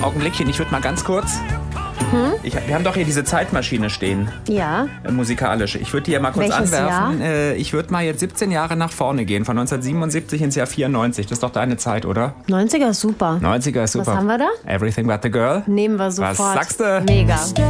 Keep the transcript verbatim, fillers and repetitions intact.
Augenblickchen, ich würde mal ganz kurz... Hm? Ich, wir haben doch hier diese Zeitmaschine stehen. Ja. Äh, musikalische. Ich würde die ja mal kurz Welches anwerfen. Jahr? Äh, ich würde mal jetzt siebzehn Jahre nach vorne gehen, von neunzehnhundertsiebenundsiebzig ins Jahr vierundneunzig. Das ist doch deine Zeit, oder? neunziger ist super. neunziger ist super. Was haben wir da? Everything But the Girl. Nehmen wir sofort. Was sagst du? Mega.